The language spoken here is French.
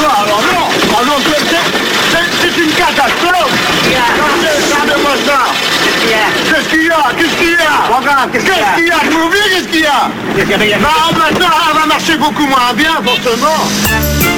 alors non. Ah non, c'est une catastrophe. Regardez-moi ça. Qu'est-ce qu'il y a? Qu'est-ce qu'il y a? Regarde, qu'est-ce qu'il y a? Je vous oublie, qu'est-ce qu'il y a? Qu'est-ce qu'il y a? Bah maintenant, elle va marcher beaucoup moins bien, forcément.